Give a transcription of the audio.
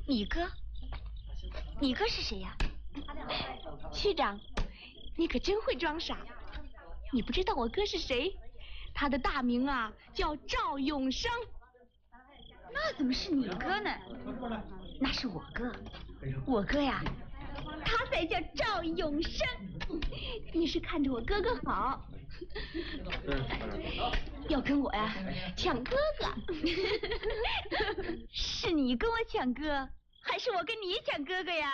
你哥？你哥是谁呀？区长，你可真会装傻。你不知道我哥是谁？他的大名啊叫赵永生。那怎么是你哥呢？那是我哥。我哥呀，他才叫赵永生。你是看着我哥哥好，要跟我呀抢哥哥。是你跟我抢哥，还是我跟你抢哥哥呀？